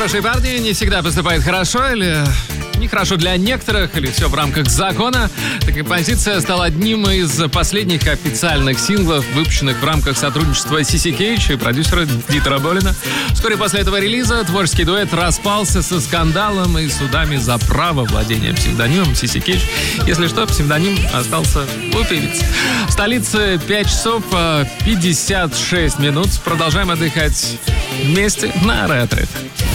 Хорошие парни не всегда поступают хорошо или нехорошо для некоторых, или все в рамках закона. Такая композиция стала одним из последних официальных синглов, выпущенных в рамках сотрудничества Сиси Кейдж и продюсера Дитера Болина. Вскоре после этого релиза творческий дуэт распался со скандалом и судами за право владения псевдонимом Сиси Кейдж. Если что, псевдоним остался у певицы. В столице 5 часов 56 минут. Продолжаем отдыхать вместе на Ретро.